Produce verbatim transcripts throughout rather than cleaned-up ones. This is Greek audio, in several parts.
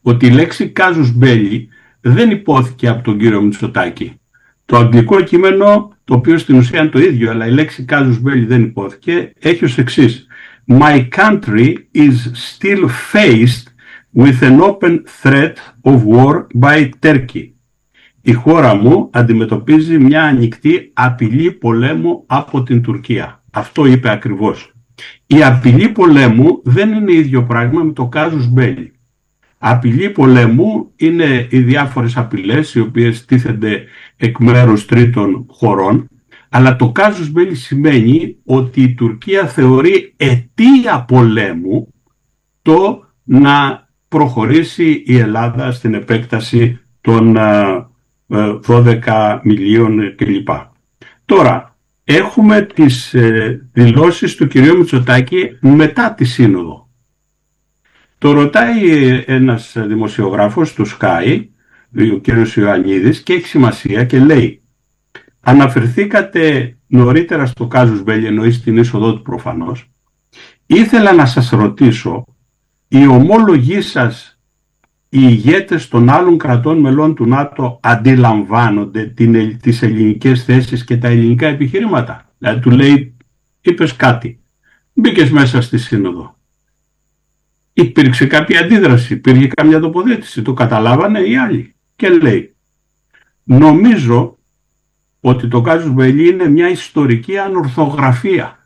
ότι η λέξη casus belli δεν υπόθηκε από τον κύριο Μητσοτάκη. Το αγγλικό κείμενο, το οποίο στην ουσία είναι το ίδιο, αλλά η λέξη casus belli δεν υπόθηκε, έχει ως εξής. My country is still faced with an open threat of war by Turkey. Η χώρα μου αντιμετωπίζει μια ανοιχτή απειλή πολέμου από την Τουρκία. Αυτό είπε ακριβώς. Η απειλή πολέμου δεν είναι ίδιο πράγμα με το casus belli. Απειλή πολέμου είναι οι διάφορες απειλές οι οποίες τίθενται εκ μέρους τρίτων χωρών, αλλά το casus belli σημαίνει ότι η Τουρκία θεωρεί αιτία πολέμου το να προχωρήσει η Ελλάδα στην επέκταση των δώδεκα μιλίων κλπ. Τώρα, έχουμε τις δηλώσεις του κυρίου Μητσοτάκη μετά τη σύνοδο. Το ρωτάει ένας δημοσιογράφος του Sky, ο κύριος Ιωαννίδης, και έχει σημασία και λέει: αναφερθήκατε νωρίτερα στο casus belli, εννοεί στην είσοδό του προφανώς. Ήθελα να σας ρωτήσω, οι ομόλογοι σας, οι ηγέτες των άλλων κρατών μελών του ΝΑΤΟ, αντιλαμβάνονται την, τις ελληνικές θέσεις και τα ελληνικά επιχειρήματα? Δηλαδή του λέει, είπες κάτι, μπήκες μέσα στη σύνοδο. Υπήρξε κάποια αντίδραση, υπήρχε καμιά τοποθέτηση, το καταλάβανε οι άλλοι? Και λέει, νομίζω ότι το casus belli είναι μια ιστορική ανορθογραφία.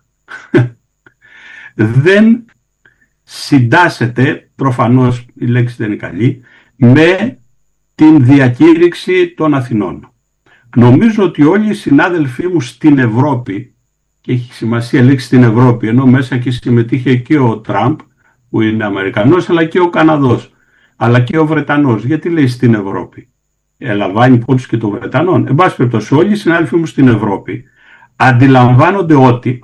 Δεν συντάσσεται, προφανώς η λέξη δεν είναι καλή, με την διακήρυξη των Αθηνών. Νομίζω ότι όλοι οι συνάδελφοί μου στην Ευρώπη, και έχει σημασία λέξη στην Ευρώπη, ενώ μέσα και συμμετείχε και ο Τραμπ, που είναι Αμερικανός, αλλά και ο Καναδός, αλλά και ο Βρετανός. Γιατί λέει στην Ευρώπη? Ελαμβάνει υπόψη και των Βρετανών. Εν πάση περιπτώσει, όλοι οι συνάδελφοί μου στην Ευρώπη αντιλαμβάνονται ότι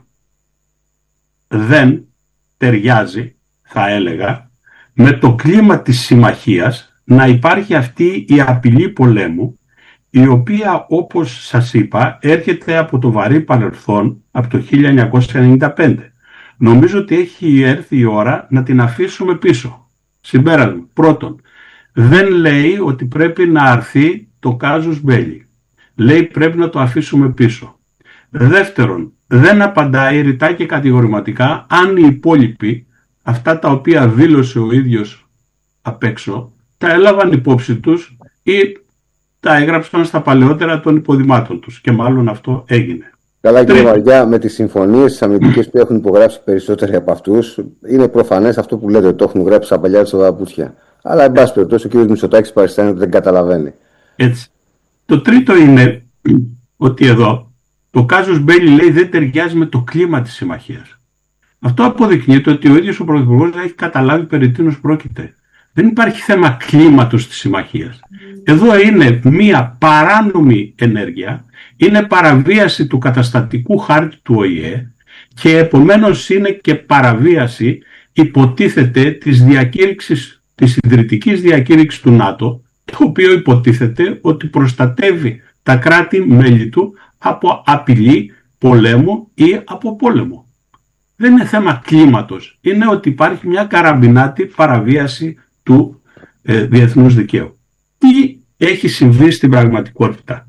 δεν ταιριάζει, θα έλεγα, με το κλίμα της συμμαχίας να υπάρχει αυτή η απειλή πολέμου, η οποία, όπως σας είπα, έρχεται από το βαρύ παρελθόν, από το χίλια εννιακόσια ενενήντα πέντε. Νομίζω ότι έχει έρθει η ώρα να την αφήσουμε πίσω. Συμπέρασμα. Πρώτον, δεν λέει ότι πρέπει να αρθεί το casus belli. Λέει πρέπει να το αφήσουμε πίσω. Δεύτερον, δεν απαντάει ρητά και κατηγορηματικά αν οι υπόλοιποι, αυτά τα οποία δήλωσε ο ίδιος απ' έξω, τα έλαβαν υπόψη τους ή τα έγραψαν στα παλαιότερα των υποδημάτων τους. Και μάλλον αυτό έγινε. Καλά, κύριε Βαριά, με τις συμφωνίες τις αμυντικές που έχουν υπογράψει περισσότεροι από αυτούς, είναι προφανές αυτό που λέτε, ότι το έχουν γράψει στα παλιά του παπούτσια. Αλλά, εν πάση περιπτώσει, ο κ. Μητσοτάκης παριστάνει ότι δεν καταλαβαίνει. Έτσι. Το τρίτο είναι ότι εδώ το casus belli, λέει, δεν ταιριάζει με το κλίμα της συμμαχίας. Αυτό αποδεικνύεται ότι ο ίδιος ο Πρωθυπουργός δεν έχει καταλάβει περί τίνος πρόκειται. Δεν υπάρχει θέμα κλίματος της συμμαχίας. Εδώ είναι μία παράνομη ενέργεια, είναι παραβίαση του καταστατικού χάρτη του Ο Η Ε και επομένως είναι και παραβίαση, υποτίθεται, της διακήρυξης, της ιδρυτικής διακήρυξης του ΝΑΤΟ, το οποίο υποτίθεται ότι προστατεύει τα κράτη-μέλη του από απειλή πολέμου ή από πόλεμο. Δεν είναι θέμα κλίματος, είναι ότι υπάρχει μια καραμπινάτη παραβίαση του ε, διεθνούς δικαίου. Τι έχει συμβεί στην πραγματικότητα?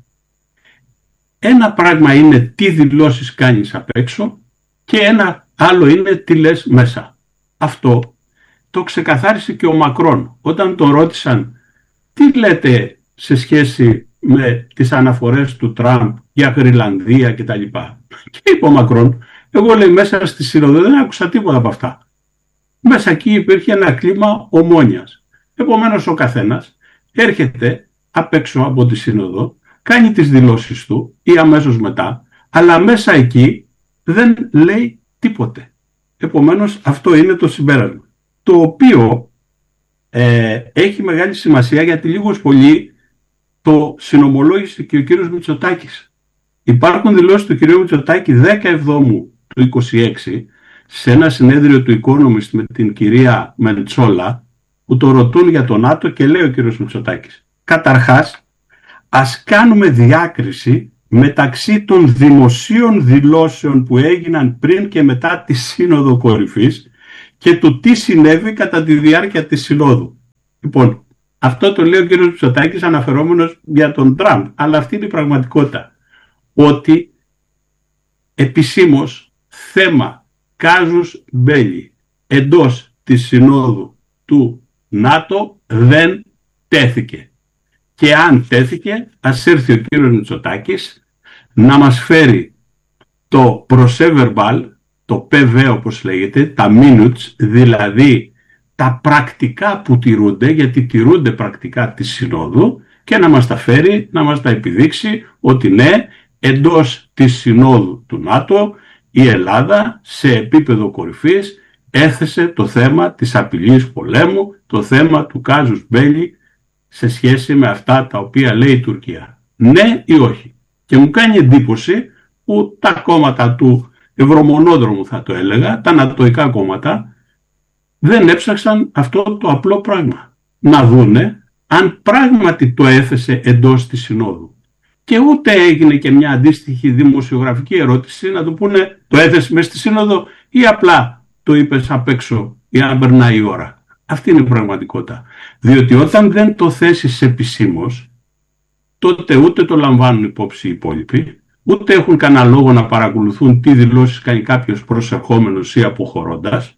Ένα πράγμα είναι τι δηλώσεις κάνεις απ' έξω και ένα άλλο είναι τι λες μέσα. Αυτό το ξεκαθάρισε και ο Μακρόν όταν τον ρώτησαν τι λέτε σε σχέση με τις αναφορές του Τραμπ για Γρυλανδία κτλ. Και είπε ο Μακρόν, εγώ, λέει, μέσα στη σύνοδο δεν άκουσα τίποτα από αυτά. Μέσα εκεί υπήρχε ένα κλίμα ομόνοιας. Επομένως ο καθένας έρχεται απ' έξω από τη σύνοδο, κάνει τις δηλώσεις του ή αμέσως μετά, αλλά μέσα εκεί δεν λέει τίποτε. Επομένως αυτό είναι το συμπέρασμα, το οποίο ε, έχει μεγάλη σημασία, γιατί λίγος πολύ το συνομολόγησε και ο κύριος Μητσοτάκης. Υπάρχουν δηλώσεις του κυρίου Μητσοτάκη δέκα Εβδόμου του είκοσι έξι σε ένα συνέδριο του Economist με την κυρία Μεντσόλα, που το ρωτούν για το ΝΑΤΟ και λέει ο κύριος Μητσοτάκης, καταρχάς ας κάνουμε διάκριση μεταξύ των δημοσίων δηλώσεων που έγιναν πριν και μετά τη Σύνοδο Κορυφής και το τι συνέβη κατά τη διάρκεια της Συνόδου. Λοιπόν, Αυτό το λέει ο κύριος Μητσοτάκης αναφερόμενος για τον Τραμπ. Αλλά αυτή είναι η πραγματικότητα. Ότι επισήμως θέμα κάζους μπέλι εντός της συνόδου του ΝΑΤΟ δεν τέθηκε. Και αν τέθηκε, ας έρθει ο κύριος Μητσοτάκης να μας φέρει το procès-verbal, το πι βι όπως λέγεται, τα minutes, δηλαδή τα πρακτικά που τηρούνται, γιατί τηρούνται πρακτικά της Συνόδου, και να μας τα φέρει, να μας τα επιδείξει ότι ναι, εντός της Συνόδου του ΝΑΤΟ η Ελλάδα σε επίπεδο κορυφής έθεσε το θέμα της απειλής πολέμου, το θέμα του κάζους μπέλι σε σχέση με αυτά τα οποία λέει η Τουρκία. Ναι ή όχι. Και μου κάνει εντύπωση που τα κόμματα του ευρωμονόδρομου, θα το έλεγα, τα νατοϊκά κόμματα, δεν έψαξαν αυτό το απλό πράγμα. Να δούνε αν πράγματι το έθεσε εντός της Συνόδου. Και ούτε έγινε και μια αντίστοιχη δημοσιογραφική ερώτηση να του πούνε το έθεσε μες στη Σύνοδο ή απλά το είπες απ' έξω για να περνάει η ώρα. Αυτή είναι η πραγματικότητα. Διότι όταν δεν το θέσεις επισήμως, τότε ούτε το λαμβάνουν υπόψη οι υπόλοιποι, ούτε έχουν κανένα λόγο να παρακολουθούν τι δηλώσεις κάνει κάποιος προσερχόμενος ή αποχωρώντας,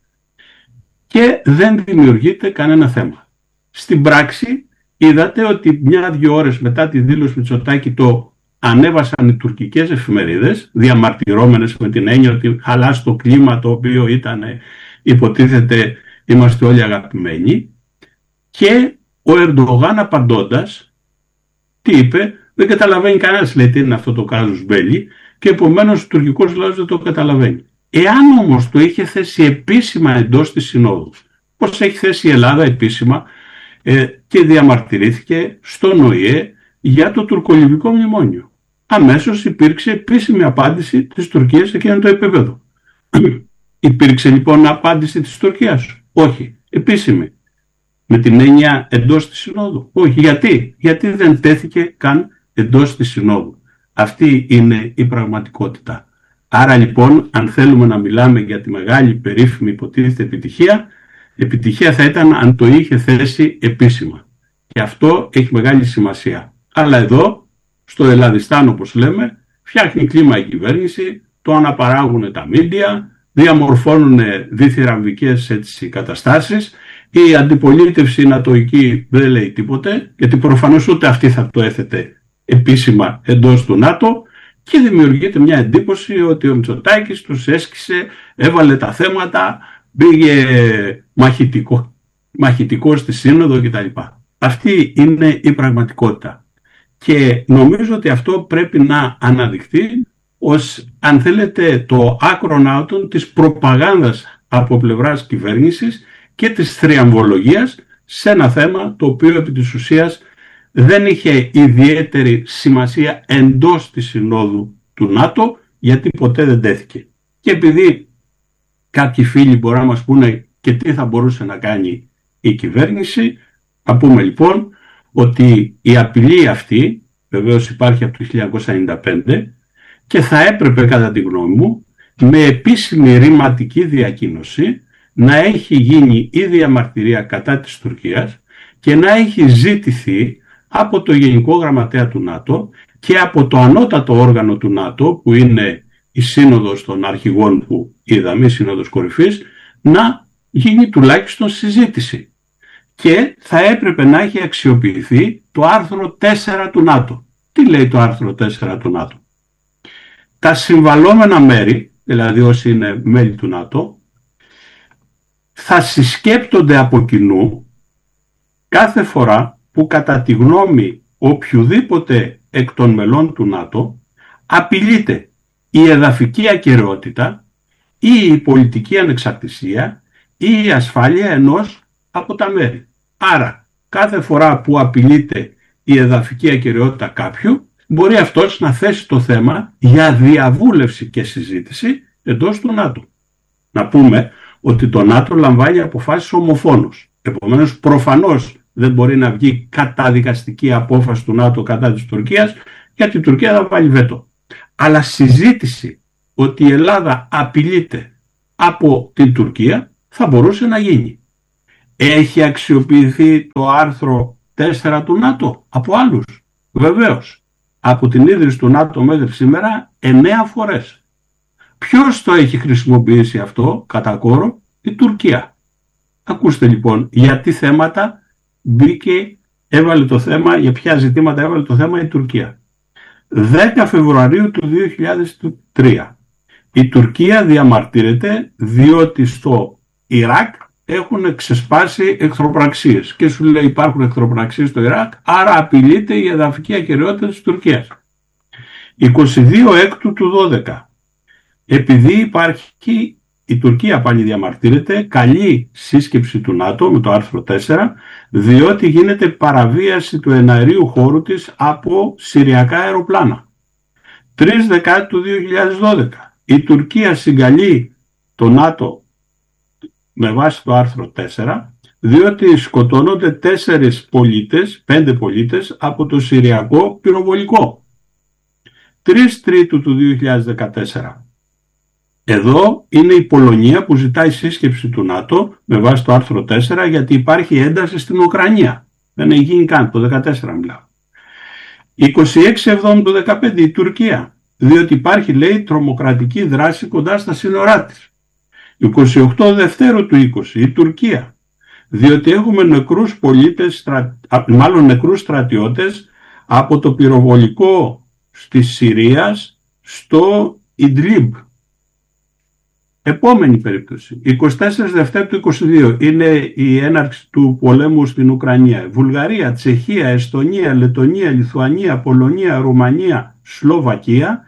και δεν δημιουργείται κανένα θέμα. Στην πράξη είδατε ότι μια-δυο ώρες μετά τη δήλωση Μητσοτάκη το ανέβασαν οι τουρκικές εφημερίδες, διαμαρτυρόμενες με την έννοια ότι χαλάσει το κλίμα το οποίο ήταν, υποτίθεται, είμαστε όλοι αγαπημένοι, και ο Ερντογάν απαντώντας, τι είπε? Δεν καταλαβαίνει κανένας, λέει, τι είναι αυτό το κάζους μπέλι, και επομένως ο τουρκικός λαός δεν το καταλαβαίνει. Εάν όμως το είχε θέσει επίσημα εντός της Συνόδου, πώς έχει θέσει η Ελλάδα επίσημα ε, και διαμαρτυρήθηκε στον Ο Η Ε για το τουρκολιβικό μνημόνιο, αμέσως υπήρξε επίσημη απάντηση της Τουρκίας σε εκείνο το επίπεδο. Υπήρξε λοιπόν απάντηση της Τουρκίας? Όχι. Επίσημη. Με την έννοια εντός της Συνόδου? Όχι. Γιατί? Γιατί δεν τέθηκε καν εντός της Συνόδου. Αυτή είναι η πραγματικότητα. Άρα λοιπόν, αν θέλουμε να μιλάμε για τη μεγάλη περίφημη υποτίθεται επιτυχία, επιτυχία θα ήταν αν το είχε θέσει επίσημα. Και αυτό έχει μεγάλη σημασία. Αλλά εδώ, στο Ελλαδιστάν όπως λέμε, φτιάχνει κλίμα η κυβέρνηση, το αναπαράγουν τα μίντια, διαμορφώνουν διθυραμβικές έτσι καταστάσεις, η αντιπολίτευση νατοϊκή δεν λέει τίποτε, γιατί προφανώς ούτε αυτή θα το έθετε επίσημα εντός του ΝΑΤΟ, και δημιουργείται μια εντύπωση ότι ο Μητσοτάκης τους έσκησε, έβαλε τα θέματα, πήγε μαχητικό, μαχητικό στη Σύνοδο κτλ. Αυτή είναι η πραγματικότητα. Και νομίζω ότι αυτό πρέπει να αναδειχθεί ως, αν θέλετε, το άκρον άουτον της προπαγάνδας από πλευράς κυβέρνησης και της θριαμβολογίας σε ένα θέμα το οποίο επί της ουσίας δεν είχε ιδιαίτερη σημασία εντός της Συνόδου του ΝΑΤΟ, γιατί ποτέ δεν τέθηκε. Και επειδή κάποιοι φίλοι μπορεί να μας πούνε και τι θα μπορούσε να κάνει η κυβέρνηση, θα πούμε λοιπόν ότι η απειλή αυτή βεβαίως υπάρχει από το χίλια εννιακόσια ενενήντα πέντε και θα έπρεπε, κατά τη γνώμη μου, με επίσημη ρηματική διακοίνωση να έχει γίνει η διαμαρτυρία κατά της Τουρκίας και να έχει ζητηθεί από το Γενικό Γραμματέα του ΝΑΤΟ και από το ανώτατο όργανο του ΝΑΤΟ, που είναι η Σύνοδος των Αρχηγών που είδαμε, η Σύνοδος Κορυφής, να γίνει τουλάχιστον συζήτηση. Και θα έπρεπε να έχει αξιοποιηθεί το άρθρο τέσσερα του ΝΑΤΟ. Τι λέει το άρθρο τέσσερα του ΝΑΤΟ? Τα συμβαλόμενα μέρη, δηλαδή όσοι είναι μέλη του ΝΑΤΟ, θα συσκέπτονται από κοινού κάθε φορά που κατά τη γνώμη οποιουδήποτε εκ των μελών του ΝΑΤΟ απειλείται η εδαφική ακεραιότητα ή η πολιτική ανεξαρτησία ή η ασφάλεια ενός από τα μέρη. Άρα κάθε φορά που απειλείται η εδαφική ακεραιότητα κάποιου, μπορεί αυτός να θέσει το θέμα για διαβούλευση και συζήτηση εντός του ΝΑΤΟ. Να πούμε ότι το ΝΑΤΟ λαμβάνει αποφάσεις ομοφόνος. Επομένως προφανώς δεν μπορεί να βγει καταδικαστική απόφαση του ΝΑΤΟ κατά της Τουρκίας, γιατί η Τουρκία θα βάλει βέτο. Αλλά συζήτηση ότι η Ελλάδα απειλείται από την Τουρκία θα μπορούσε να γίνει. Έχει αξιοποιηθεί το άρθρο τέσσερα του ΝΑΤΟ από άλλους? Βεβαίως. Από την ίδρυση του ΝΑΤΟ μέχρι σήμερα εννέα φορές. Ποιος το έχει χρησιμοποιήσει αυτό κατά κόρο? Η Τουρκία. Ακούστε λοιπόν για τι θέματα μπήκε, έβαλε το θέμα, για ποια ζητήματα έβαλε το θέμα η Τουρκία. δέκα Φεβρουαρίου του δύο χιλιάδες τρία. Η Τουρκία διαμαρτύρεται διότι στο Ιράκ έχουν ξεσπάσει εχθροπραξίες και σου λέει υπάρχουν εχθροπραξίες στο Ιράκ, άρα απειλείται η εδαφική ακεραιότητα της Τουρκίας. είκοσι δύο Έκτου του δώδεκα. Επειδή υπάρχει, η Τουρκία πάλι διαμαρτύρεται, καλή σύσκεψη του ΝΑΤΟ με το άρθρο τέσσερα, διότι γίνεται παραβίαση του εναερίου χώρου της από συριακά αεροπλάνα. τρεις Δεκάτου του δύο χιλιάδες δώδεκα. Η Τουρκία συγκαλεί το ΝΑΤΟ με βάση το άρθρο τέσσερα, διότι σκοτώνονται τέσσερις πολίτες, πέντε πολίτες από το συριακό πυροβολικό. τρεις Τρίτου του δύο χιλιάδες δεκατέσσερα. Εδώ είναι η Πολωνία που ζητάει σύσκεψη του ΝΑΤΟ με βάση το άρθρο τέσσερα, γιατί υπάρχει ένταση στην Ουκρανία. Δεν έχει γίνει καν, το δεκατέσσερα μιλάω. είκοσι έξι Εβδόμου του δεκαπέντε η Τουρκία, διότι υπάρχει, λέει, τρομοκρατική δράση κοντά στα σύνορά της. είκοσι οκτώ Δευτέρου του είκοσι η Τουρκία, διότι έχουμε νεκρούς πολίτες, μάλλον νεκρούς στρατιώτες από το πυροβολικό της Συρίας στο Ιντλίμπ. Επόμενη περίπτωση, είκοσι τέσσερις Δευτέρου του είκοσι δύο, είναι η έναρξη του πολέμου στην Ουκρανία. Βουλγαρία, Τσεχία, Εστονία, Λετονία, Λιθουανία, Πολωνία, Ρουμανία, Σλοβακία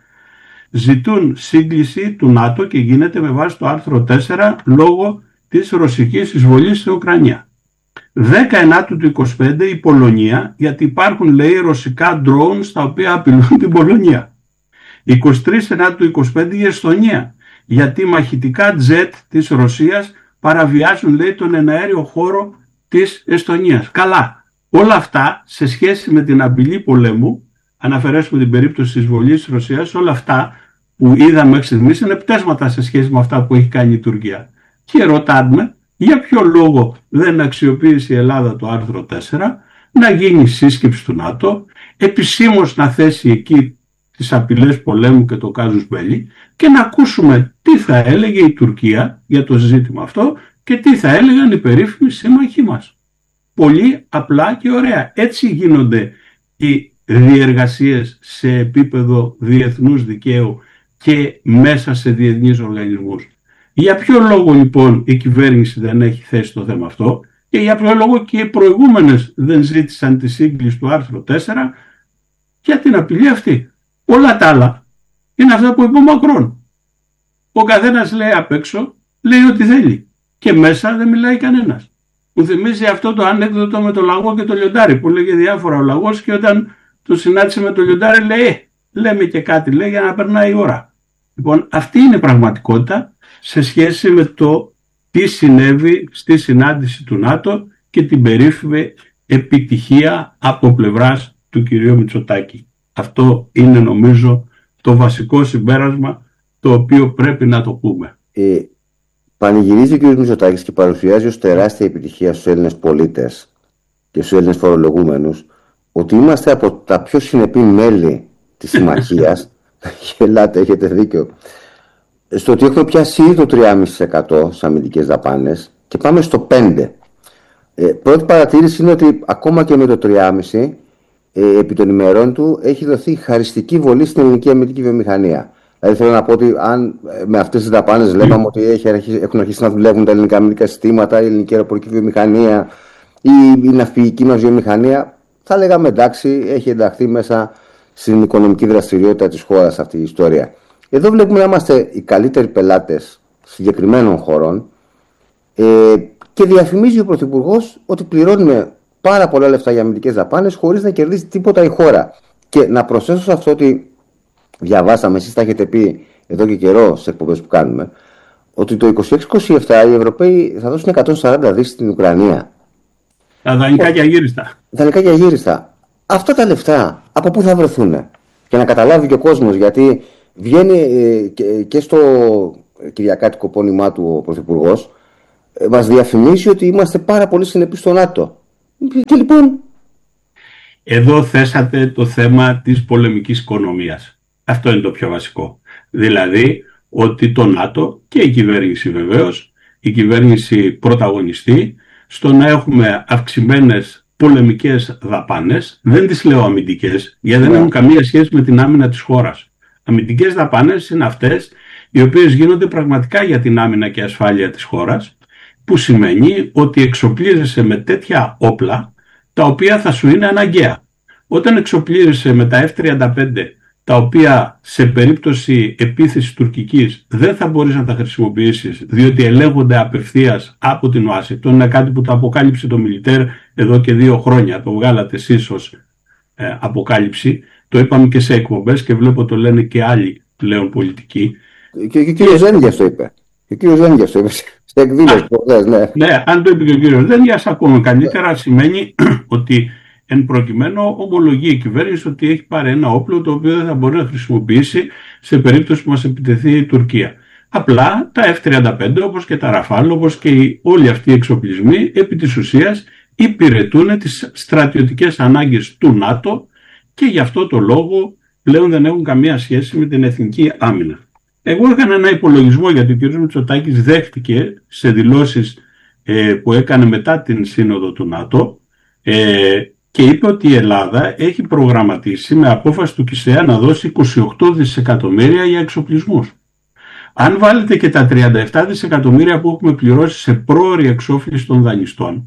ζητούν σύγκληση του ΝΑΤΟ και γίνεται με βάση το άρθρο τέσσερα λόγω της ρωσικής εισβολής στην Ουκρανία. δέκα Ενάτου του είκοσι πέντε η Πολωνία, γιατί υπάρχουν, λέει, ρωσικά drones τα οποία απειλούν την Πολωνία. είκοσι τρεις Ενάτου του είκοσι πέντε η Εστονία, γιατί μαχητικά τζετ της Ρωσίας παραβιάζουν, λέει, τον εναέριο χώρο της Εστονίας. Καλά, όλα αυτά σε σχέση με την απειλή πολέμου, αν αφαιρέσουμε την περίπτωση της εισβολής της Ρωσίας, όλα αυτά που είδαμε μέχρι στιγμής είναι πτέσματα σε σχέση με αυτά που έχει κάνει η Τουρκία. Και ρωτάμε για ποιο λόγο δεν αξιοποίησε η Ελλάδα το άρθρο τέσσερα, να γίνει σύσκεψη του ΝΑΤΟ, επισήμως να θέσει εκεί τις απειλές πολέμου και το κάζους μπέλι και να ακούσουμε τι θα έλεγε η Τουρκία για το ζήτημα αυτό και τι θα έλεγαν οι περίφημοι σύμμαχοί μας. Πολύ απλά και ωραία. Έτσι γίνονται οι διεργασίες σε επίπεδο διεθνούς δικαίου και μέσα σε διεθνείς οργανισμούς. Για ποιο λόγο λοιπόν η κυβέρνηση δεν έχει θέσει το θέμα αυτό και για ποιο λόγο και οι προηγούμενες δεν ζήτησαν τη σύγκληση του άρθρου τέσσερα για την απειλή αυτή. Όλα τα άλλα είναι αυτά που είπε ο Μακρόν. Ο καθένας λέει απ' έξω, λέει ό,τι θέλει και μέσα δεν μιλάει κανένας. Μου θυμίζει αυτό το ανέκδοτο με το λαγό και το λιοντάρι που λέγε διάφορα ο λαγός και όταν το συνάντησε με το λιοντάρι λέει ε, λέμε και κάτι, λέει, για να περνάει η ώρα. Λοιπόν, αυτή είναι η πραγματικότητα σε σχέση με το τι συνέβη στη συνάντηση του ΝΑΤΟ και την περίφημη επιτυχία από πλευράς του κυρίου Μητσοτάκη. Αυτό είναι, νομίζω, το βασικό συμπέρασμα το οποίο πρέπει να το πούμε. Ε, πανηγυρίζει ο κ. Μητσοτάκης και παρουσιάζει ως τεράστια επιτυχία στους Έλληνες πολίτες και στους Έλληνες φορολογούμενους ότι είμαστε από τα πιο συνεπή μέλη της συμμαχίας. Γελάτε, έχετε δίκιο. Στο ότι έχουμε πιάσει ήδη το τρία κόμμα πέντε τοις εκατό στις αμυντικές δαπάνες και πάμε στο πέντε τοις εκατό. Ε, πρώτη παρατήρηση είναι ότι ακόμα και με το τρία κόμμα πέντε τοις εκατό ε, επί των ημερών του έχει δοθεί χαριστική βολή στην ελληνική αμυντική βιομηχανία. Δηλαδή θέλω να πω ότι αν με αυτές τις δαπάνες λέγαμε ότι έχει, έχουν αρχίσει να δουλεύουν τα ελληνικά αμυντικά συστήματα, η ελληνική αεροπορική βιομηχανία ή η ναυπηγική μας βιομηχανία, θα λέγαμε εντάξει, έχει ενταχθεί μέσα στην οικονομική δραστηριότητα της χώρας αυτή η ιστορία. Εδώ βλέπουμε να είμαστε οι καλύτεροι πελάτες συγκεκριμένων χωρών ε, και διαφημίζει ο Πρωθυπουργός ότι πληρώνουμε πάρα πολλά λεφτά για αμυντικές δαπάνες χωρίς να κερδίσει τίποτα η χώρα. Και να προσθέσω σε αυτό ότι διαβάσαμε, εσείς τα έχετε πει εδώ και καιρό σε εκπομπές που κάνουμε, ότι το είκοσι έξι είκοσι επτά οι Ευρωπαίοι θα δώσουν εκατόν σαράντα δισεκατομμύρια στην Ουκρανία. Τα δανεικά και αγύριστα. Δανεικά και αγύριστα. Αυτά τα λεφτά από πού θα βρεθούν? Και να καταλάβει και ο κόσμος, γιατί βγαίνει ε, και, και στο κυριακάτικο πόνημά του ο Πρωθυπουργός, ε, μας διαφημίζει ότι είμαστε πάρα πολύ συνεπείς στο ΝΑΤΟ. Και λοιπόν, Εδώ θέσατε το θέμα της πολεμικής οικονομίας. Αυτό είναι το πιο βασικό. Δηλαδή ότι το ΝΑΤΟ και η κυβέρνηση βεβαίως, η κυβέρνηση πρωταγωνιστεί στο να έχουμε αυξημένες πολεμικές δαπάνες, δεν τις λέω αμυντικές, γιατί δεν έχουν καμία σχέση με την άμυνα της χώρας. Αμυντικές δαπάνες είναι αυτές οι οποίες γίνονται πραγματικά για την άμυνα και ασφάλεια της χώρας, που σημαίνει ότι εξοπλίζεσαι με τέτοια όπλα τα οποία θα σου είναι αναγκαία. Όταν εξοπλίζεσαι με τα εφ τριάντα πέντε, τα οποία σε περίπτωση επίθεσης τουρκικής δεν θα μπορείς να τα χρησιμοποιήσεις, διότι ελέγχονται απευθείας από την Ουάσιγκτον, είναι κάτι που το αποκάλυψε το Μιλιτέρ εδώ και δύο χρόνια, το βγάλατε εσείς ως ε, αποκάλυψη, το είπαμε και σε εκπομπές και βλέπω το λένε και άλλοι πλέον πολιτικοί. Και, και ο κύριος Δένδιας το είπε. Και ο κύριος Δένδιας το είπε σε εκδήλωση. Ναι. ναι, αν το είπε και ο κύριος Δένδιας, ακόμα καλύτερα, σημαίνει ότι εν προκειμένου ομολογεί η κυβέρνηση ότι έχει πάρει ένα όπλο το οποίο δεν θα μπορεί να χρησιμοποιήσει σε περίπτωση που μας επιτεθεί η Τουρκία. Απλά τα εφ τριάντα πέντε, όπως και τα Ραφάλ, όπως και οι, όλοι αυτοί οι εξοπλισμοί, επί της ουσίας υπηρετούν τις στρατιωτικές ανάγκες του ΝΑΤΟ και γι' αυτό το λόγο πλέον δεν έχουν καμία σχέση με την εθνική άμυνα. Εγώ έκανα ένα υπολογισμό, γιατί ο κ. Μητσοτάκης δέχτηκε σε δηλώσεις ε, που έκανε μετά την σύνοδο του ΝΑΤΟ ε, και είπε ότι η Ελλάδα έχει προγραμματίσει με απόφαση του ΚΙΣΕΑ να δώσει είκοσι οκτώ δισεκατομμύρια για εξοπλισμούς. Αν βάλετε και τα τριάντα επτά δισεκατομμύρια που έχουμε πληρώσει σε πρόωρη εξόφληση των δανειστών,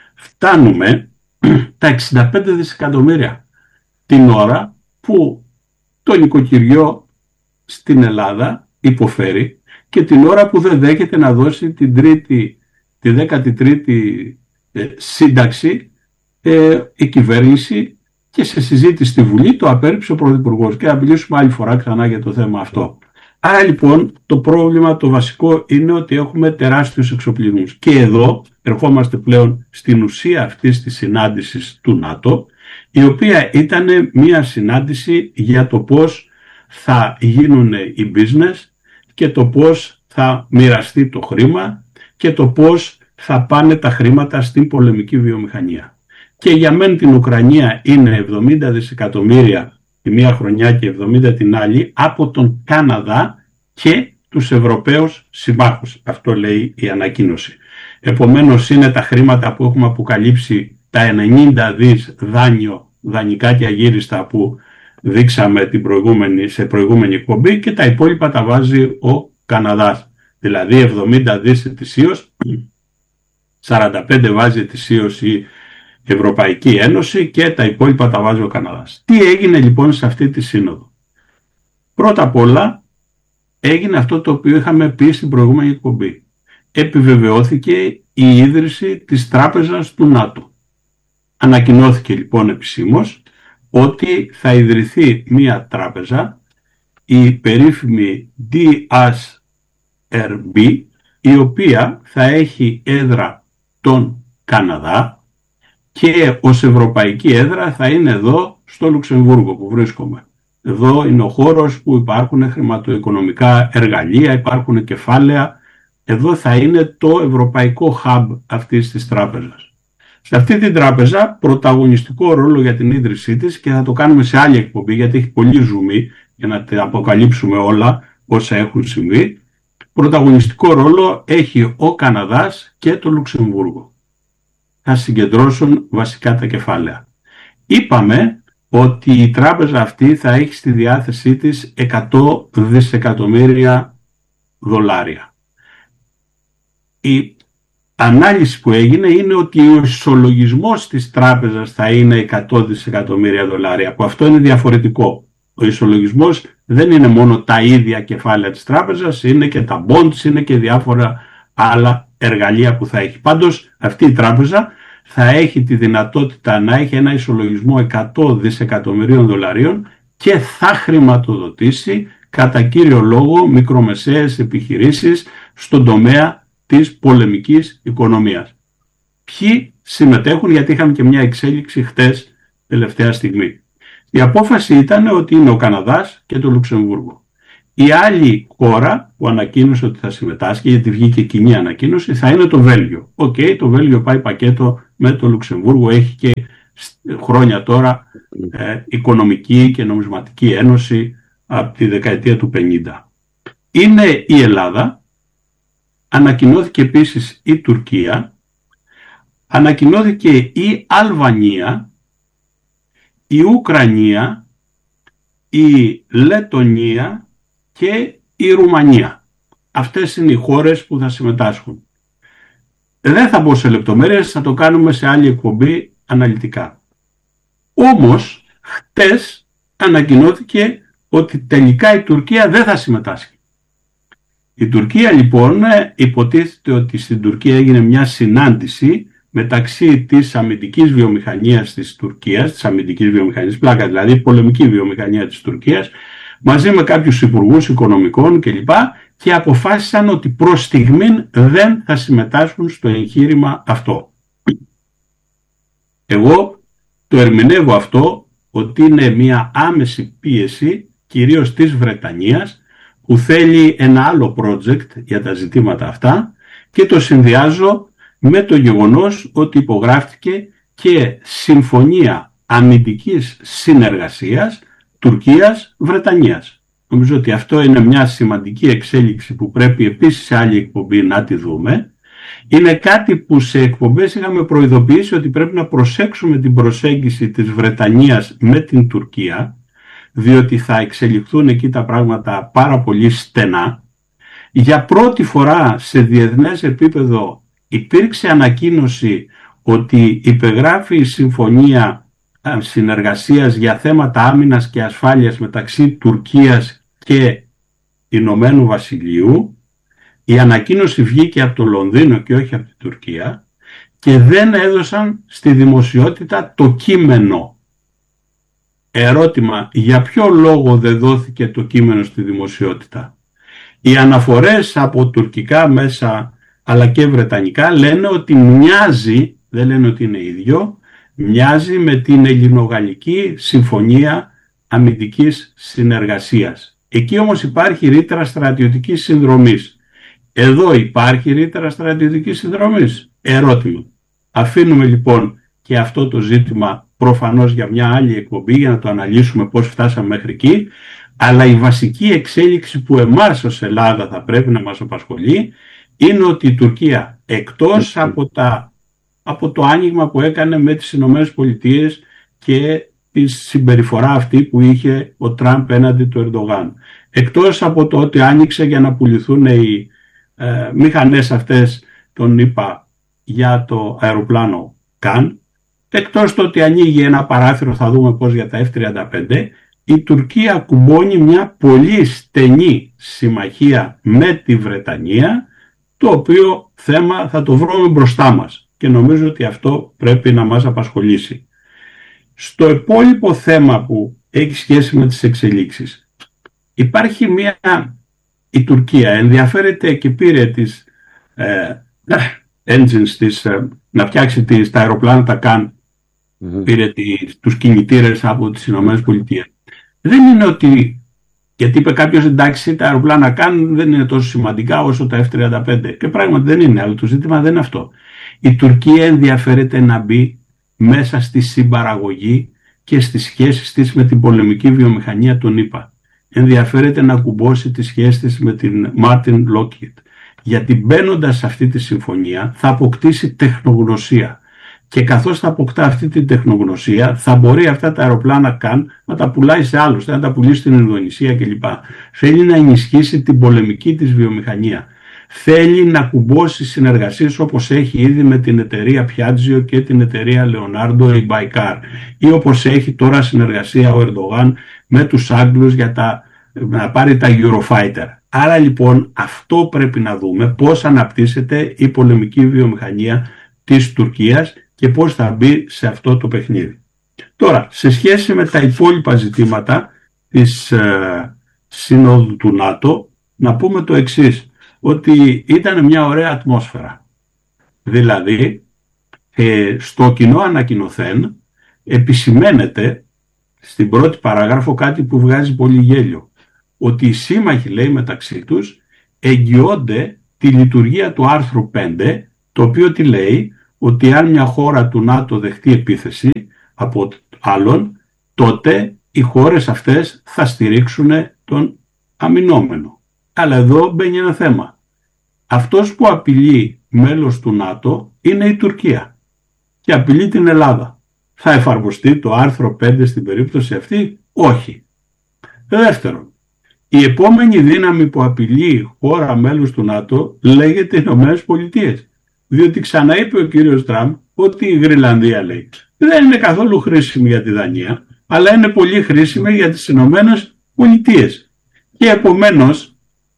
φτάνουμε τα εξήντα πέντε δισεκατομμύρια την ώρα που το νοικοκυριό στην Ελλάδα υποφέρει και την ώρα που δεν δέχεται να δώσει την τρίτη, τη δέκατη τρίτη ε, σύνταξη ε, η κυβέρνηση, και σε συζήτηση στη Βουλή το απέρριψε ο Πρωθυπουργός, και θα μιλήσουμε άλλη φορά ξανά για το θέμα αυτό. Άρα λοιπόν το πρόβλημα το βασικό είναι ότι έχουμε τεράστιους εξοπλισμούς, και εδώ ερχόμαστε πλέον στην ουσία αυτής της συνάντησης του ΝΑΤΟ, η οποία ήταν μια συνάντηση για το πώς θα γίνουν οι business και το πώς θα μοιραστεί το χρήμα και το πώς θα πάνε τα χρήματα στην πολεμική βιομηχανία. Και για μεν την Ουκρανία είναι εβδομήντα δισεκατομμύρια τη μία χρονιά και εβδομήντα την άλλη από τον Καναδά και τους Ευρωπαίους συμμάχους. Αυτό λέει η ανακοίνωση. Επομένως είναι τα χρήματα που έχουμε αποκαλύψει, τα ενενήντα δις δάνειο, δανεικά και αγύριστα που δείξαμε την προηγούμενη, σε προηγούμενη εκπομπή, και τα υπόλοιπα τα βάζει ο Καναδάς. Δηλαδή εβδομήντα δις ετησίως, σαράντα πέντε βάζει ετησίως η Ευρωπαϊκή Ένωση και τα υπόλοιπα τα βάζει ο Καναδάς. Τι έγινε λοιπόν σε αυτή τη σύνοδο? Πρώτα απ' όλα έγινε αυτό το οποίο είχαμε πει στην προηγούμενη εκπομπή. Επιβεβαιώθηκε η ίδρυση της τράπεζας του ΝΑΤΟ. Ανακοινώθηκε λοιπόν επισήμως ότι θα ιδρυθεί μία τράπεζα, η περίφημη ντι ες αρ μπι, η οποία θα έχει έδρα τον Καναδά και ως ευρωπαϊκή έδρα θα είναι εδώ στο Λουξεμβούργο που βρίσκομαι. Εδώ είναι ο χώρος που υπάρχουν χρηματοοικονομικά εργαλεία, υπάρχουν κεφάλαια. Εδώ θα είναι το ευρωπαϊκό hub αυτής της τράπεζας. Σε αυτή την τράπεζα πρωταγωνιστικό ρόλο για την ίδρυσή της, και θα το κάνουμε σε άλλη εκπομπή γιατί έχει πολύ ζουμί για να τα αποκαλύψουμε όλα όσα έχουν συμβεί, πρωταγωνιστικό ρόλο έχει ο Καναδάς και το Λουξεμβούργο. Θα συγκεντρώσουν βασικά τα κεφάλαια. Είπαμε ότι η τράπεζα αυτή θα έχει στη διάθεσή της εκατό δισεκατομμύρια δολάρια. Η ανάλυση που έγινε είναι ότι ο ισολογισμός της τράπεζας θα είναι εκατό δισεκατομμύρια δολάρια, που αυτό είναι διαφορετικό. Ο ισολογισμός δεν είναι μόνο τα ίδια κεφάλαια της τράπεζας, είναι και τα bonds, είναι και διάφορα άλλα εργαλεία που θα έχει. Πάντως αυτή η τράπεζα θα έχει τη δυνατότητα να έχει ένα ισολογισμό εκατό δισεκατομμυρίων δολαρίων και θα χρηματοδοτήσει κατά κύριο λόγο μικρομεσαίες επιχειρήσεις στον τομέα της πολεμικής οικονομίας. Ποιοι συμμετέχουν? Γιατί είχαμε και μια εξέλιξη χτες τελευταία στιγμή. Η απόφαση ήταν ότι είναι ο Καναδάς και το Λουξεμβούργο. Η άλλη χώρα που ανακοίνωσε ότι θα συμμετάσχει, γιατί βγήκε κοινή ανακοίνωση, θα είναι το Βέλγιο. Οκ, okay, το Βέλγιο πάει πακέτο με το Λουξεμβούργο, έχει και χρόνια τώρα ε, Οικονομική και Νομισματική Ένωση από τη δεκαετία του πενήντα. Είναι η Ελλάδα, ανακοινώθηκε επίσης η Τουρκία, ανακοινώθηκε η Αλβανία, η Ουκρανία, η Λετονία και η Ρουμανία. Αυτές είναι οι χώρες που θα συμμετάσχουν. Δεν θα μπω σε λεπτομέρειες, θα το κάνουμε σε άλλη εκπομπή αναλυτικά. Όμως, χτες ανακοινώθηκε ότι τελικά η Τουρκία δεν θα συμμετάσχει. Η Τουρκία λοιπόν, υποτίθεται ότι στην Τουρκία έγινε μια συνάντηση μεταξύ της αμυντικής βιομηχανίας της Τουρκίας, της αμυντικής βιομηχανίας, πλάκα δηλαδή, πολεμική βιομηχανία της Τουρκίας, μαζί με κάποιους υπουργούς οικονομικών κλπ. Και αποφάσισαν ότι προς στιγμήν δεν θα συμμετάσχουν στο εγχείρημα αυτό. Εγώ το ερμηνεύω αυτό ότι είναι μια άμεση πίεση, κυρίως της Βρετανίας, που θέλει ένα άλλο project για τα ζητήματα αυτά, και το συνδυάζω με το γεγονός ότι υπογράφτηκε και συμφωνία αμυντικής συνεργασίας Τουρκίας-Βρετανίας. Νομίζω ότι αυτό είναι μια σημαντική εξέλιξη που πρέπει επίσης σε άλλη εκπομπή να τη δούμε. Είναι κάτι που σε εκπομπές είχαμε προειδοποιήσει ότι πρέπει να προσέξουμε την προσέγγιση της Βρετανίας με την Τουρκία, διότι θα εξελιχθούν εκεί τα πράγματα πάρα πολύ στενά. Για πρώτη φορά σε διεθνές επίπεδο υπήρξε ανακοίνωση ότι υπεγράφει η συμφωνία συνεργασίας για θέματα άμυνας και ασφάλειας μεταξύ Τουρκίας και Ηνωμένου Βασιλείου. Η ανακοίνωση βγήκε από το Λονδίνο και όχι από την Τουρκία και δεν έδωσαν στη δημοσιότητα το κείμενο. Ερώτημα, για ποιο λόγο δεν δόθηκε το κείμενο στη δημοσιότητα? Οι αναφορές από τουρκικά μέσα αλλά και βρετανικά λένε ότι μοιάζει, δεν λένε ότι είναι ίδιο, μοιάζει με την Ελληνογαλλική Συμφωνία Αμυντικής Συνεργασίας. Εκεί όμως υπάρχει ρήτρα στρατιωτικής συνδρομής. Εδώ υπάρχει ρήτρα στρατιωτικής συνδρομής? Ερώτημα. Αφήνουμε λοιπόν και αυτό το ζήτημα προφανώς για μια άλλη εκπομπή για να το αναλύσουμε πώς φτάσαμε μέχρι εκεί, αλλά η βασική εξέλιξη που εμάς ως Ελλάδα θα πρέπει να μας απασχολεί είναι ότι η Τουρκία, εκτός από, τα, από το άνοιγμα που έκανε με τις Ηνωμένες Πολιτείες και τη συμπεριφορά αυτή που είχε ο Τραμπ έναντι του Ερντογάν, εκτός από το ότι άνοιξε για να πουληθούν οι ε, μηχανές αυτές των ΗΠΑ για το αεροπλάνο Καν, εκτός το ότι ανοίγει ένα παράθυρο, θα δούμε πώς, για τα εφ τριάντα πέντε, η Τουρκία κουμπώνει μια πολύ στενή συμμαχία με τη Βρετανία, το οποίο θέμα θα το βρούμε μπροστά μας και νομίζω ότι αυτό πρέπει να μας απασχολήσει. Στο υπόλοιπο θέμα που έχει σχέση με τις εξελίξεις, υπάρχει μια, η Τουρκία ενδιαφέρεται και πήρε τις ε, engines της, ε, να φτιάξει τις, τα αεροπλάνα τα Καν, mm-hmm. πήρε τις, τους κινητήρες από τις Ηνωμένες Πολιτείες. Δεν είναι ότι, γιατί είπε κάποιος εντάξει τα αεροπλάνα Καν δεν είναι τόσο σημαντικά όσο τα εφ τριάντα πέντε, και πράγματι δεν είναι, αλλά το ζήτημα δεν είναι αυτό. Η Τουρκία ενδιαφέρεται να μπει μέσα στη συμπαραγωγή και στις σχέσεις της με την πολεμική βιομηχανία των ΗΠΑ. Ενδιαφέρεται να κουμπώσει τις σχέσεις της με την Martin Lockheed, γιατί μπαίνοντας σε αυτή τη συμφωνία θα αποκτήσει τεχνογνωσία και καθώς θα αποκτά αυτή τη τεχνογνωσία θα μπορεί αυτά τα αεροπλάνα καν να τα πουλάει σε άλλους, να τα πουλήσει στην Ινδονησία κλπ. Θέλει να ενισχύσει την πολεμική της βιομηχανία. Θέλει να κουμπώσει συνεργασίες όπως έχει ήδη με την εταιρεία Piaggio και την εταιρεία Leonardo ή Baykar, ή όπως έχει τώρα συνεργασία ο Ερντογάν με τους Άγγλους για τα, να πάρει τα Eurofighter. Άρα λοιπόν αυτό πρέπει να δούμε, πώς αναπτύσσεται η πολεμική βιομηχανία της Τουρκίας και πώς θα μπει σε αυτό το παιχνίδι. Τώρα, σε σχέση με τα υπόλοιπα ζητήματα της ε, Συνόδου του ΝΑΤΟ, να πούμε το εξής, ότι ήταν μια ωραία ατμόσφαιρα. Δηλαδή, ε, στο κοινό ανακοινωθέν επισημαίνεται στην πρώτη παράγραφο κάτι που βγάζει πολύ γέλιο, ότι οι σύμμαχοι, λέει, μεταξύ τους εγγυώνται τη λειτουργία του άρθρου πέντε, το οποίο τι λέει, ότι αν μια χώρα του ΝΑΤΟ δεχτεί επίθεση, από άλλον, τότε οι χώρες αυτές θα στηρίξουν τον αμυνόμενο. Αλλά εδώ μπαίνει ένα θέμα. Αυτός που απειλεί μέλος του ΝΑΤΟ είναι η Τουρκία και απειλεί την Ελλάδα. Θα εφαρμοστεί το άρθρο πέντε στην περίπτωση αυτή? Όχι. Δεύτερον, η επόμενη δύναμη που απειλεί χώρα μέλους του ΝΑΤΟ λέγεται Ηνωμένες Πολιτείες. Διότι ξαναείπε ο κύριος Τραμπ ότι η Γρυλανδία, λέει, δεν είναι καθόλου χρήσιμη για τη Δανία, αλλά είναι πολύ χρήσιμη για τις Ηνωμένες Πολιτείες. Και επομένως,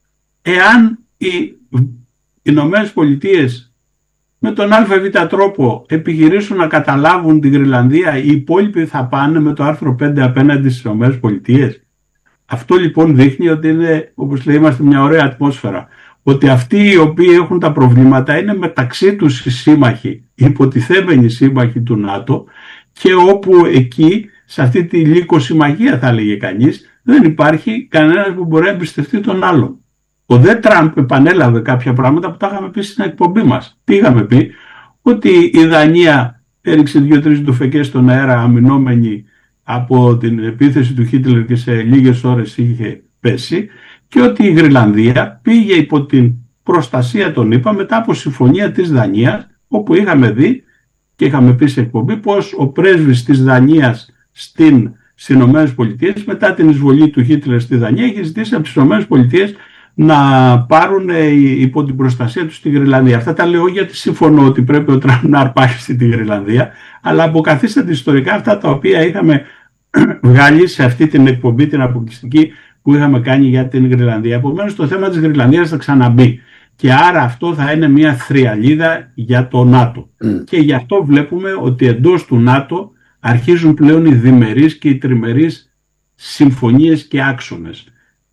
εάν οι Ηνωμένες Πολιτείες με τον ΑΒ τρόπο επιχειρήσουν να καταλάβουν τη Γρυλανδία, οι υπόλοιποι θα πάνε με το άρθρο πέντε απέναντι στις Ηνωμένες Πολιτείες. Αυτό λοιπόν δείχνει ότι είναι, όπως λέει, είμαστε μια ωραία ατμόσφαιρα. Ότι αυτοί οι οποίοι έχουν τα προβλήματα είναι μεταξύ τους οι σύμμαχοι, οι υποτιθέμενοι σύμμαχοι του ΝΑΤΟ, και όπου εκεί, σε αυτή τη λύκοσυμμαχία θα έλεγε κανείς, δεν υπάρχει κανένας που μπορεί να εμπιστευτεί τον άλλον. Ο δε Τραμπ επανέλαβε κάποια πράγματα που τα είχαμε πει στην εκπομπή μας. Τι είχαμε πει? Ότι η Δανία έριξε δύο-τρεις ντουφεκές στον αέρα αμυνόμενη από την επίθεση του Χίτλερ και σε λίγες ώρες είχε πέσει, και ότι η Γρυλανδία πήγε υπό την προστασία των ΗΠΑ μετά από συμφωνία της Δανίας, όπου είχαμε δει και είχαμε πει σε εκπομπή πως ο πρέσβης της Δανίας στην, στις Ηνωμένες Πολιτείες, μετά την εισβολή του Χίτλερ στη Δανία, είχε ζητήσει από τις Ηνωμένες Πολιτείες να πάρουν υπό την προστασία τους τη Γρυλανδία. Αυτά τα λέω γιατί συμφωνώ ότι πρέπει ο Τραμπ να αρπάξει τη Γρυλανδία, αλλά αποκαθίσταται ιστορικά αυτά τα οποία είχαμε βγάλει σε αυτή την εκπομπή, την αποκλειστική που είχαμε κάνει για την Γρυλανδία. Επομένως, το θέμα της Γρυλανδίας θα ξαναμπεί. Και άρα αυτό θα είναι μια θριαλίδα για το ΝΑΤΟ. Mm. Και γι' αυτό βλέπουμε ότι εντός του ΝΑΤΟ αρχίζουν πλέον οι διμερείς και οι τριμερείς συμφωνίες και άξονες.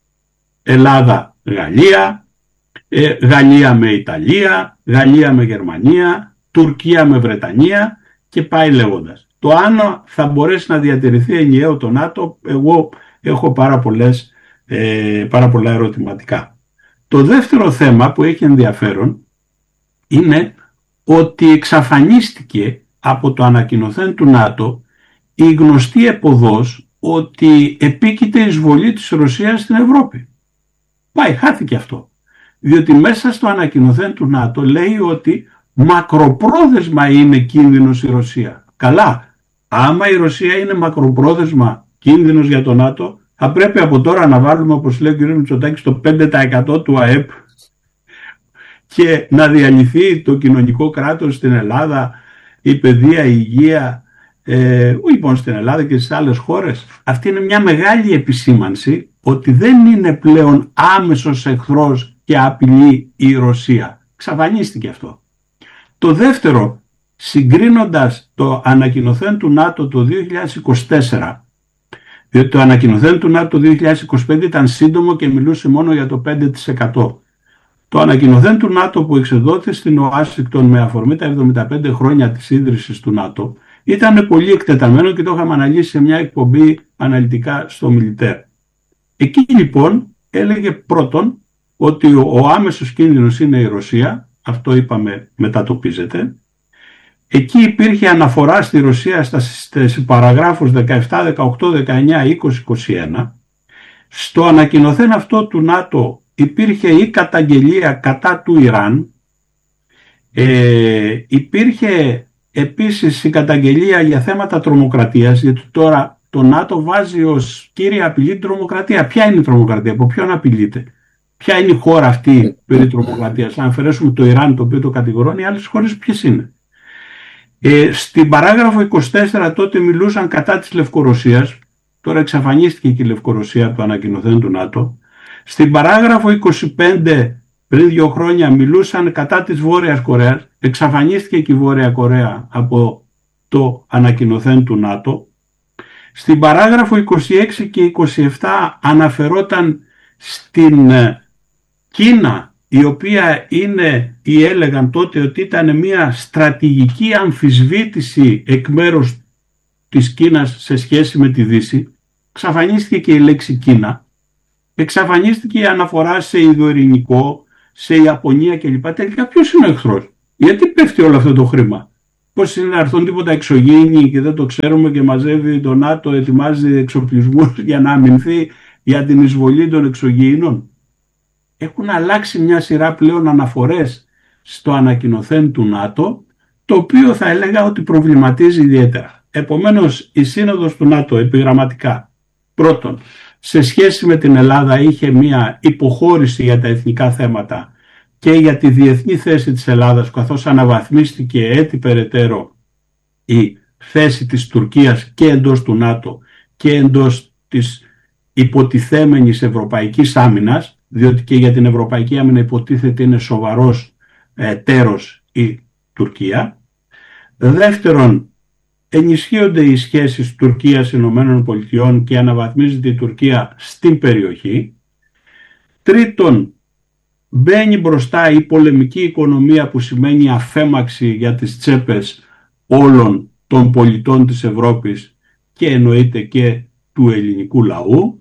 Ελλάδα-Γαλλία, ε, Γαλλία με Ιταλία, Γαλλία με Γερμανία, Τουρκία με Βρετανία και πάει λέγοντας. Το αν θα μπορέσει να διατηρηθεί ενιαίο το ΝΑΤΟ, εγώ έχω πάρα, πολλές, ε, πάρα πολλά ερωτηματικά. Το δεύτερο θέμα που έχει ενδιαφέρον είναι ότι εξαφανίστηκε από το ανακοινωθέν του ΝΑΤΟ η γνωστή επωδός ότι επίκειται η εισβολή της Ρωσίας στην Ευρώπη. Πάει, χάθηκε αυτό. Διότι μέσα στο ανακοινωθέν του ΝΑΤΟ λέει ότι μακροπρόθεσμα είναι κίνδυνος η Ρωσία. Καλά, άμα η Ρωσία είναι μακροπρόθεσμα κίνδυνος για το ΝΑΤΟ, θα πρέπει από τώρα να βάλουμε, όπως λέει ο κ. Μητσοτάκης, το πέντε τοις εκατό του ΑΕΠ και να διαλυθεί το κοινωνικό κράτος στην Ελλάδα, η παιδεία, η υγεία, ε, λοιπόν στην Ελλάδα και στις άλλες χώρες. Αυτή είναι μια μεγάλη επισήμανση ότι δεν είναι πλέον άμεσος εχθρός και απειλή η Ρωσία. Ξαφανίστηκε αυτό. Το δεύτερο, συγκρίνοντας το ανακοινωθέν του ΝΑΤΟ το δύο χιλιάδες είκοσι τέσσερα, διότι το ανακοινωθέν του ΝΑΤΟ το δύο χιλιάδες είκοσι πέντε ήταν σύντομο και μιλούσε μόνο για το πέντε τοις εκατό. Το ανακοινωθέν του ΝΑΤΟ που εξεδόθη στην Ουάσιγκτον με αφορμή τα εβδομήντα πέντε χρόνια της ίδρυσης του ΝΑΤΟ ήταν πολύ εκτεταμένο και το είχαμε αναλύσει σε μια εκπομπή αναλυτικά στο Μιλιτέρ. Εκεί λοιπόν έλεγε πρώτον ότι ο άμεσος κίνδυνος είναι η Ρωσία, αυτό είπαμε μετατοπίζεται. Εκεί υπήρχε αναφορά στη Ρωσία στις παραγράφους δεκαεπτά, δεκαοκτώ, δεκαεννιά, είκοσι, είκοσι ένα. Στο ανακοινωθέν αυτό του ΝΑΤΟ υπήρχε η καταγγελία κατά του Ιράν. Ε, υπήρχε επίσης η καταγγελία για θέματα τρομοκρατίας, γιατί τώρα το ΝΑΤΟ βάζει ως κύρια απειλή την τρομοκρατία. Ποια είναι η τρομοκρατία, από ποιον απειλείται? Ποια είναι η χώρα αυτή περί τρομοκρατίας? Αν αφαιρέσουμε το Ιράν, το οποίο το κατηγορώνει, οι άλλες χώρες ποιες είναι? Ε, στην παράγραφο είκοσι τέσσερα τότε μιλούσαν κατά της Λευκορωσίας, τώρα εξαφανίστηκε και η Λευκορωσία από το ανακοινωθέν του ΝΑΤΟ. Στην παράγραφο είκοσι πέντε πριν δύο χρόνια μιλούσαν κατά της Βόρειας Κορέας, εξαφανίστηκε και η Βόρεια Κορέα από το ανακοινωθέν του ΝΑΤΟ. Στην παράγραφο είκοσι έξι και είκοσι επτά αναφερόταν στην Κίνα, η οποία είναι, ή έλεγαν τότε ότι ήταν μια στρατηγική αμφισβήτηση εκ μέρους της Κίνας σε σχέση με τη Δύση. Εξαφανίστηκε και η λέξη Κίνα, εξαφανίστηκε η αναφορά σε ιδωειρηνικό, σε Ιαπωνία κλπ. Τελικά ποιος είναι ο εχθρός? Γιατί πέφτει όλο αυτό το χρήμα? Πώς είναι να έρθουν τίποτα εξωγήινοι και δεν το ξέρουμε και μαζεύει το ΝΑΤΟ, ετοιμάζει εξοπλισμούς για να αμυνθεί για την εισβολή των εξωγήινων. Έχουν αλλάξει μια σειρά πλέον αναφορές στο ανακοινωθέν του ΝΑΤΟ, το οποίο θα έλεγα ότι προβληματίζει ιδιαίτερα. Επομένως, η Σύνοδος του ΝΑΤΟ επιγραμματικά, πρώτον, σε σχέση με την Ελλάδα είχε μια υποχώρηση για τα εθνικά θέματα και για τη διεθνή θέση της Ελλάδας, καθώς αναβαθμίστηκε έτη περαιτέρω η θέση της Τουρκίας και εντός του ΝΑΤΟ και εντός της υποτιθέμενης ευρωπαϊκής άμυνας, διότι και για την ευρωπαϊκή άμυνα υποτίθεται είναι σοβαρός ε, τέρος η Τουρκία. Δεύτερον, ενισχύονται οι σχέσεις Τουρκίας-Ηνωμένων Πολιτειών και αναβαθμίζεται η Τουρκία στην περιοχή. Τρίτον, μπαίνει μπροστά η πολεμική οικονομία που σημαίνει αφέμαξη για τις τσέπες όλων των πολιτών της Ευρώπης και εννοείται και του ελληνικού λαού.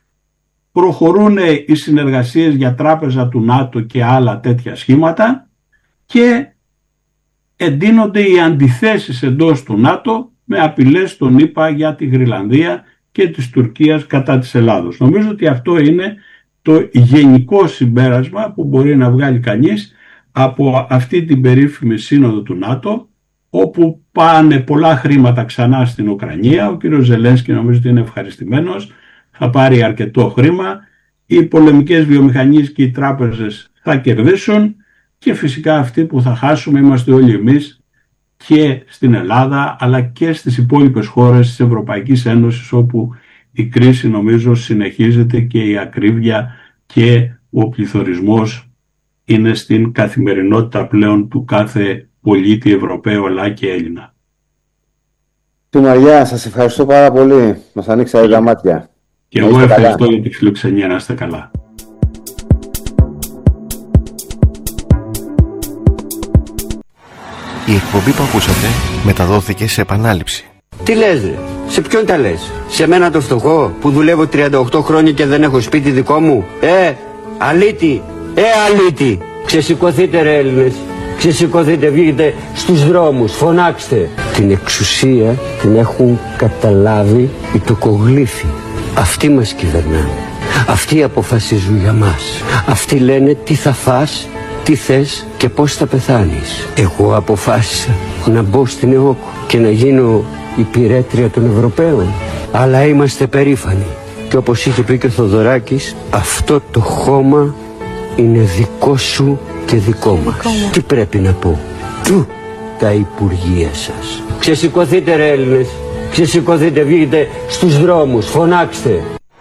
Προχωρούν οι συνεργασίες για τράπεζα του ΝΑΤΟ και άλλα τέτοια σχήματα και εντείνονται οι αντιθέσεις εντός του ΝΑΤΟ με απειλές των ΗΠΑ για τη Γροιλανδία και της Τουρκίας κατά της Ελλάδος. Νομίζω ότι αυτό είναι το γενικό συμπέρασμα που μπορεί να βγάλει κανείς από αυτή την περίφημη σύνοδο του ΝΑΤΟ, όπου πάνε πολλά χρήματα ξανά στην Ουκρανία. Ο κύριος Ζελένσκι νομίζω ότι είναι ευχαριστημένος, θα πάρει αρκετό χρήμα, οι πολεμικές βιομηχανίες και οι τράπεζες θα κερδίσουν και φυσικά αυτοί που θα χάσουμε είμαστε όλοι εμείς και στην Ελλάδα αλλά και στις υπόλοιπες χώρες της Ευρωπαϊκής Ένωσης, όπου η κρίση νομίζω συνεχίζεται και η ακρίβεια και ο πληθωρισμός είναι στην καθημερινότητα πλέον του κάθε πολίτη Ευρωπαίου αλλά και Έλληνα. Του Μαριά, σας ευχαριστώ πάρα πολύ. Μας ανοίξατε τα μάτια. Και εγώ ευχαριστώ καλά για τη φιλοξενία. Να είστε καλά. Η εκπομπή που ακούσατε μεταδόθηκε σε επανάληψη. Τι λες ρε, σε ποιον τα λες? Σε μένα το φτωχό που δουλεύω τριάντα οκτώ χρόνια και δεν έχω σπίτι δικό μου? Ε, αλήτη, ε αλήτη. Ξεσηκωθείτε ρε Έλληνες, ξεσηκωθείτε, βγείτε στους δρόμους, φωνάξτε. Την εξουσία την έχουν καταλάβει οι τοκογλύφοι. Αυτοί μας κυβερνάνε, αυτοί αποφασίζουν για μας. Αυτοί λένε τι θα φας, τι θες και πώς θα πεθάνεις. Εγώ αποφάσισα να μπω στην ΕΟΚ και να γίνω υπηρέτρια των Ευρωπαίων. Αλλά είμαστε περήφανοι. Και όπως είχε πει και ο Θοδωράκης, αυτό το χώμα είναι δικό σου και δικό μας. Δικό τι πρέπει να πω? Του τα υπουργεία σας. Ξεσηκωθείτε ρε Έλληνες, ξεσηκωθείτε, βγείτε στους δρόμους, φωνάξτε.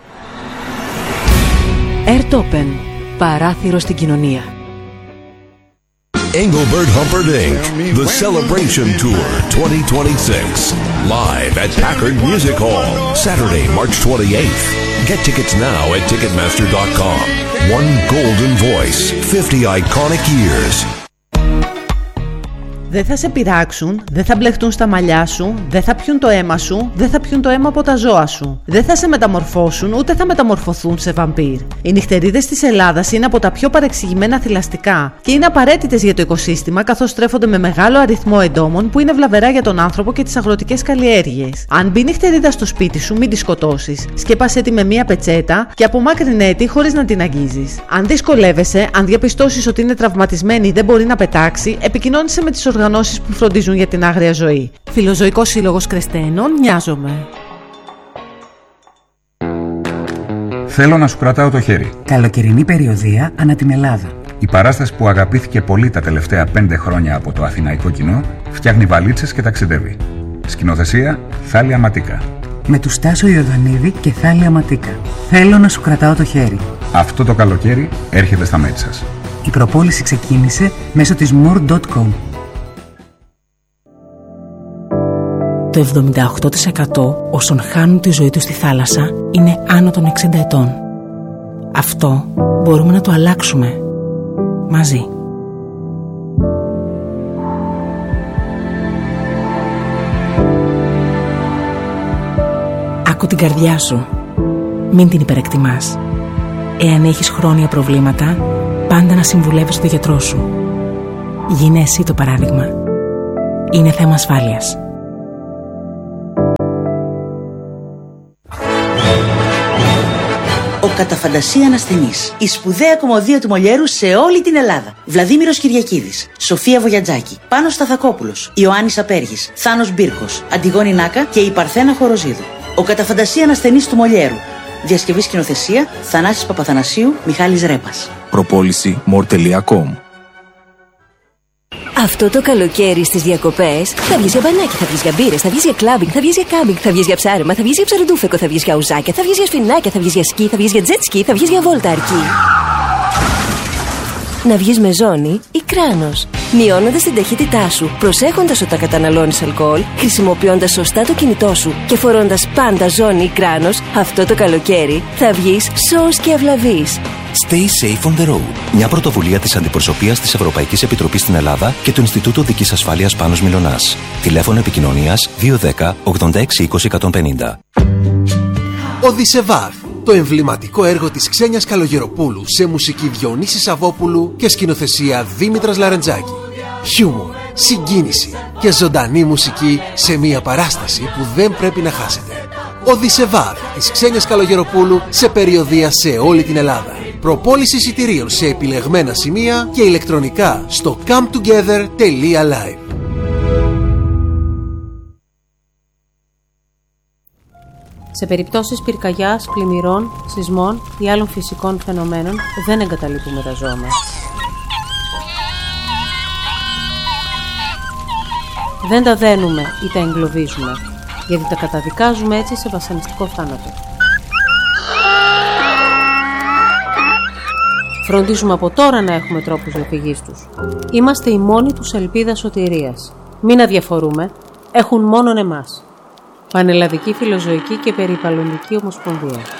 Airtopen, παράθυρο στην κοινωνία. Engelbert Humperdinck, The Celebration Tour twenty twenty-six, live at Packard Music Hall, Saturday, March twenty-eighth. Get tickets now at ticketmaster dot com. One golden voice, fifty iconic years. Δεν θα σε πειράξουν, δεν θα μπλεχτούν στα μαλλιά σου, δεν θα πιούν το αίμα σου, δεν θα πιούν το αίμα από τα ζώα σου. Δεν θα σε μεταμορφώσουν, ούτε θα μεταμορφωθούν σε βαμπύρ. Οι νυχτερίδες της Ελλάδας είναι από τα πιο παρεξηγημένα θηλαστικά και είναι απαραίτητες για το οικοσύστημα, καθώς στρέφονται με μεγάλο αριθμό εντόμων που είναι βλαβερά για τον άνθρωπο και τις αγροτικές καλλιέργειες. Αν μπει νυχτερίδα στο σπίτι σου, μην τη σκοτώσεις. Σκέπασέ τη με μία πετσέτα και απομάκρυνέ τη χωρίς να την αγγίζεις. Αν δυσκολεύεσαι, αν διαπιστώσεις ότι είναι τραυματισμένη ή δεν μπορεί να πετάξει, επικοινώνησε με τις οργανώσεις που φροντίζουν για την άγρια ζωή. Φιλοζωικός Σύλλογος Κρεστένων, Νοιάζομαι. Θέλω να σου κρατάω το χέρι. Καλοκαιρινή περιοδεία ανά την Ελλάδα. Η παράσταση που αγαπήθηκε πολύ τα τελευταία πέντε χρόνια από το αθηναϊκό κοινό φτιάχνει βαλίτσες και ταξιδεύει. Σκηνοθεσία Θάλια Ματίκα. Με του Στάσο Ιωδανίδη και Θάλια Ματίκα. Θέλω να σου κρατάω το χέρι. Αυτό το καλοκαίρι έρχεται στα μέρη σας. Η προπόληση ξεκίνησε μέσω της more τελεία com. Το εβδομήντα οκτώ τοις εκατό όσων χάνουν τη ζωή τους στη θάλασσα είναι άνω των εξήντα ετών. Αυτό μπορούμε να το αλλάξουμε μαζί. Άκου την καρδιά σου. Μην την υπερεκτιμάς. Εάν έχεις χρόνια προβλήματα, πάντα να συμβουλεύεις τον γιατρό σου. Γίνε εσύ το παράδειγμα. είναι θέμα ασφάλειας. Ο κατά φαντασία ανασθενής. Η σπουδαία κομμωδία του Μολιέρου σε όλη την Ελλάδα. Βλαδίμηρος Κυριακίδης, Σοφία Βογιατζάκη, Πάνος Σταθακόπουλος, Ιωάννης Απέργης, Θάνος Μπίρκος, Αντιγόνη Νάκα και η Παρθένα Χοροζίδου. Ο κατά φαντασία ανασθενής του Μολιέρου. Διασκευή σκηνοθεσία Θανάσης Παπαθανασίου, Μιχάλης Ρέπας. Προπόληση μορ τελεία κομ. Αυτό το καλοκαίρι στις διακοπές θα βγεις για μπανάκι, θα βγεις για μπύρες, θα βγεις για κλάμπινγκ, θα βγεις για κάμπινγκ, θα βγεις για ψάρεμα, θα βγεις για ψαροντούφεκο, θα βγεις για ουζάκια, θα βγεις για σφινάκια, θα βγεις για σκι, θα βγεις για τζετ σκι, θα βγεις για βόλτα αρκή. Να βγεις με ζώνη ή κράνος, μειώνοντας την ταχύτητά σου, προσέχοντας όταν καταναλώνεις αλκοόλ, χρησιμοποιώντας σωστά το κινητό σου και φορώντας πάντα ζώνη ή κράνος, αυτό το καλοκαίρι θα βγεις σώος και αυλαβής. Stay safe on the road. Μια πρωτοβουλία της Αντιπροσωπείας της Ευρωπαϊκής Επιτροπής στην Ελλάδα και του Ινστιτούτου Οδικής Ασφάλειας Πάνος Μιλωνάς. Τηλέφωνο επικοινωνίας δύο ένα μηδέν ογδόντα έξι είκοσι εκατόν πενήντα. Οδυσσεβάρ, το εμβληματικό έργο της Ξένιας Καλογεροπούλου σε μουσική Διονύση Σαββόπουλου και σκηνοθεσία Δήμητρας Λαρεντζάκη. Χιούμορ, συγκίνηση και ζωντανή μουσική σε μια παράσταση που δεν πρέπει να χάσετε. Οδυσσεβάρ της Ξένιας Καλογεροπούλου σε περιοδεία σε όλη την Ελλάδα. Προπόληση εισιτηρίων σε επιλεγμένα σημεία και ηλεκτρονικά στο come together τελεία live. Σε περιπτώσεις πυρκαγιάς, πλημμυρών, σεισμών ή άλλων φυσικών φαινομένων δεν εγκαταλείπουμε τα ζώα μας. Δεν τα δένουμε ή τα εγκλωβίζουμε, γιατί τα καταδικάζουμε έτσι σε βασανιστικό θάνατο. Φροντίζουμε από τώρα να έχουμε τρόπους διαφυγής τους. Είμαστε η μόνη τους ελπίδα σωτηρίας. Μην αδιαφορούμε, έχουν μόνον εμάς. Πανελλαδική Φιλοζωική και Περιβαλλοντική Ομοσπονδία.